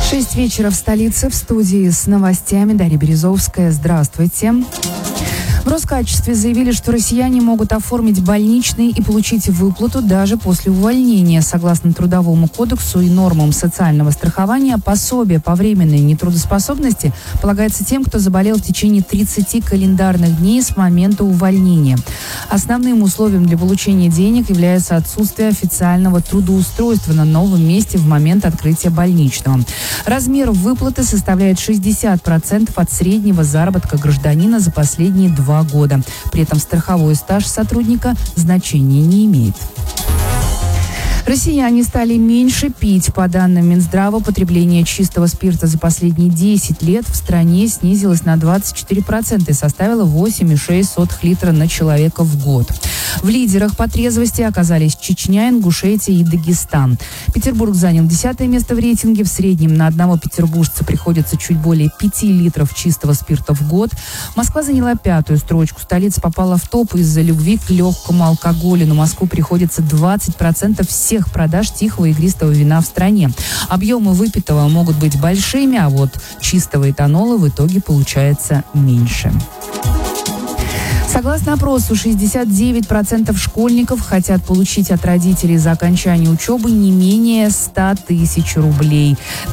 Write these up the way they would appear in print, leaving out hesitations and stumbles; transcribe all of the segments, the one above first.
6 вечера в столице. В студии с новостями Дарья Березовская. Здравствуйте. В Роскачестве заявили, что россияне могут оформить больничный и получить выплату даже после увольнения. Согласно Трудовому кодексу и нормам социального страхования, пособие по временной нетрудоспособности полагается тем, кто заболел в течение 30 календарных дней с момента увольнения. Основным условием для получения денег является отсутствие официального трудоустройства на новом месте в момент открытия больничного. Размер выплаты составляет 60% от среднего заработка гражданина за последние 2 года. При этом страховой стаж сотрудника значения не имеет. Россияне стали меньше пить. По данным Минздрава, потребление чистого спирта за последние 10 лет в стране снизилось на 24% и составило 8,6 литра на человека в год. В лидерах по трезвости оказались Чечня, Ингушетия и Дагестан. Петербург занял 10-е место в рейтинге. В среднем на одного петербуржца приходится чуть более 5 литров чистого спирта в год. Москва заняла 5-ю строчку. Столица попала в топ из-за любви к легкому алкоголю. На Москву приходится 20% всех продаж тихого игристого вина в стране. Объемы выпитого могут быть большими, а вот чистого этанола в итоге получается меньше. Согласно опросу, 69% школьников хотят получить от родителей за окончание учебы не менее 100 тысяч рублей.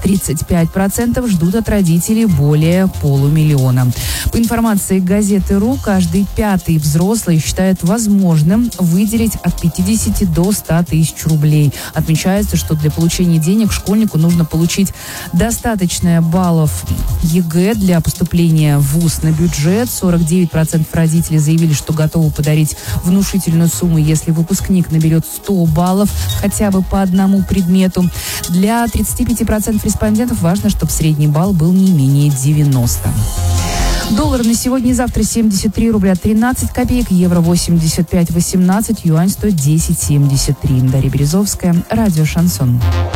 35% ждут от родителей более 500 000. По информации газеты «РУ», каждый 5-й взрослый считает возможным выделить от 50 до 100 тысяч рублей. Отмечается, что для получения денег школьнику нужно получить достаточное баллов ЕГЭ для поступления в вуз на бюджет. 49% родителей заявили, что готовы подарить внушительную сумму, если выпускник наберет 100 баллов хотя бы по одному предмету. Для 35% респондентов важно, чтобы средний балл был не менее 90. Доллар на сегодня и завтра 73 рубля 13 копеек, евро 85,18, юань 110,73. Дарья Березовская, радио «Шансон».